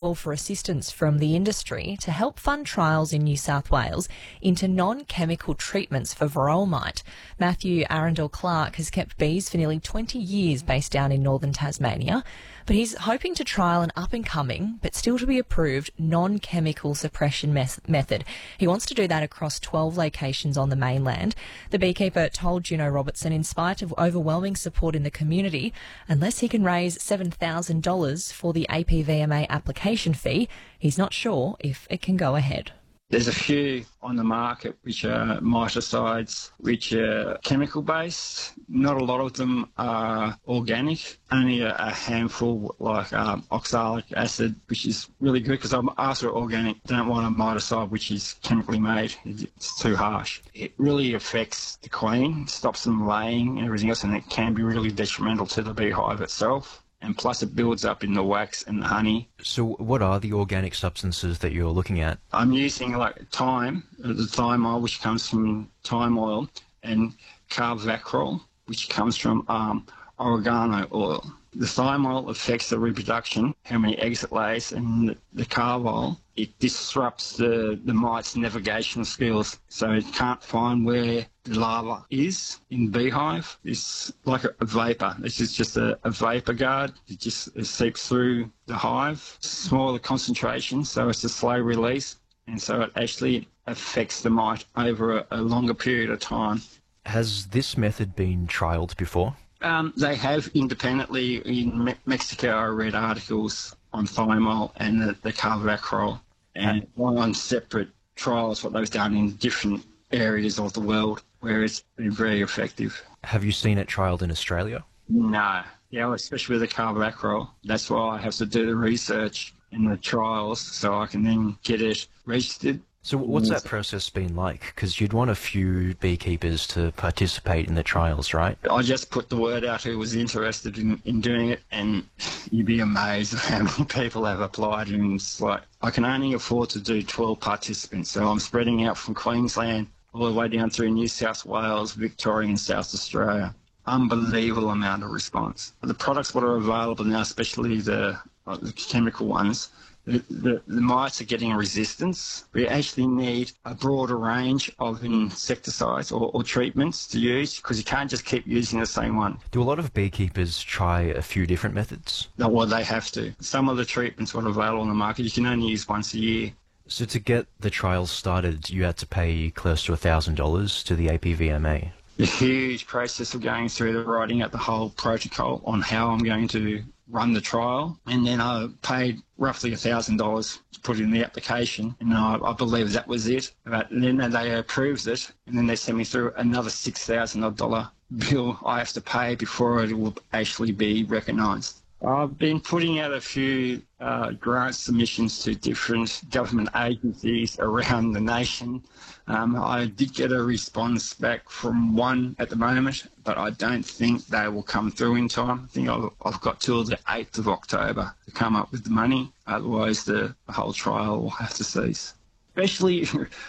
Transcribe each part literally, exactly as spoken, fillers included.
call for assistance from the industry to help fund trials in New South Wales into non-chemical treatments for varroa mite. Matthew Arundel-Clark has kept bees for nearly twenty years based down in northern Tasmania, but he's hoping to trial an up-and-coming, but still to be approved, non-chemical suppression mes- method. He wants to do that across twelve locations on the mainland. The beekeeper told Juno Robertson, in spite of overwhelming support in the community, unless he can raise seven thousand dollars for the A P V M A application fee, he's not sure if it can go ahead. There's a few on the market which are miticides, which are chemical-based. Not a lot of them are organic. Only a, a handful, like um, oxalic acid, which is really good because I'm after organic. Don't want a miticide which is chemically made. It's too harsh. It really affects the queen, stops them laying and everything else, and it can be really detrimental to the beehive itself. And plus it builds up in the wax and the honey. So what are the organic substances that you're looking at? I'm using like thyme, the thymol, which comes from thyme oil, and carvacrol, which comes from um, oregano oil. The thymol affects the reproduction, how many eggs it lays, and the, the carvol, it disrupts the, the mite's navigational skills, so it can't find where the larva is in the beehive. It's like a, a vapour. This is just a, a vapour guard. It just it seeps through the hive. Smaller concentration, so it's a slow release, and so it actually affects the mite over a, a longer period of time. Has this method been trialled before? Um, they have independently in Me- Mexico. I read articles on thymol and the, the carvacrol, and on separate trials what they've done in different areas of the world where it's been very effective. Have you seen it trialled in Australia? No. Yeah, well, especially with the carvacrol. That's why I have to do the research and the trials so I can then get it registered. So what's that process been like? Because you'd want a few beekeepers to participate in the trials, right? I just put the word out who was interested in, in doing it, and you'd be amazed at how many people have applied. And it's like, I can only afford to do twelve participants, so I'm spreading out from Queensland all the way down through New South Wales, Victoria and South Australia. Unbelievable amount of response. The products that are available now, especially the, uh, the chemical ones, The, the, the mites are getting resistance. We actually need a broader range of insecticides or, or treatments to use because you can't just keep using the same one. Do a lot of beekeepers try a few different methods? No, well, they have to. Some of the treatments that are available on the market you can only use once a year. So to get the trials started, you had to pay close to one thousand dollars to the A P V M A. The huge process of going through the writing out the whole protocol on how I'm going to run the trial, and then I paid roughly one thousand dollars to put in the application, and I, I believe that was it. But then they approved it, and then they sent me through another six thousand dollars bill I have to pay before it will actually be recognised. I've been putting out a few uh, grant submissions to different government agencies around the nation. Um, I did get a response back from one at the moment, but I don't think they will come through in time. I think I've, I've got till the eighth of October to come up with the money. Otherwise, the, the whole trial will have to cease. Especially,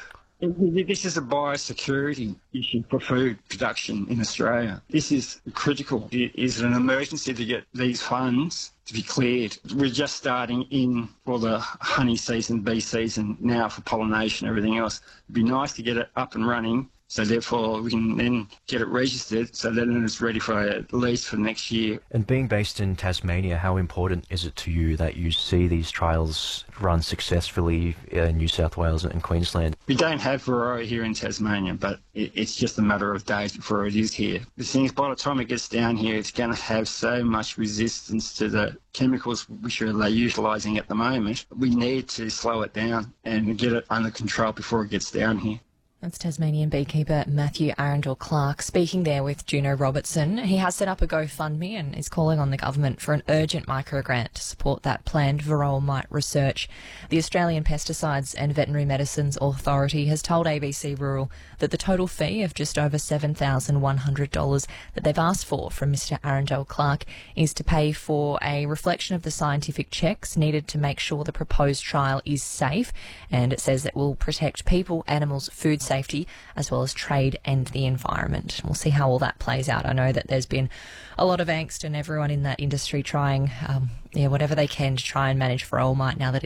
this is a biosecurity issue for food production in Australia. This is critical. It is an emergency to get these funds to be cleared. We're just starting in for the honey season, bee season now for pollination, everything else. It'd be nice to get it up and running, so therefore we can then get it registered so that it's ready for at least for next year. And being based in Tasmania, how important is it to you that you see these trials run successfully in New South Wales and Queensland? We don't have varroa here in Tasmania, but it, it's just a matter of days before it is here. The thing is, by the time it gets down here, it's going to have so much resistance to the chemicals which are they utilising at the moment. We need to slow it down and get it under control before it gets down here. That's Tasmanian beekeeper Matthew Arundel-Clark speaking there with Juno Robertson. He has set up a GoFundMe and is calling on the government for an urgent microgrant to support that planned varroa mite research. The Australian Pesticides and Veterinary Medicines Authority has told A B C Rural that the total fee of just over seven thousand one hundred dollars that they've asked for from Mr Arundel-Clark is to pay for a reflection of the scientific checks needed to make sure the proposed trial is safe, and it says it will protect people, animals, food safety, as well as trade and the environment. We'll see how all that plays out. I know that there's been a lot of angst and everyone in that industry trying um, yeah, whatever they can to try and manage varroa mite now that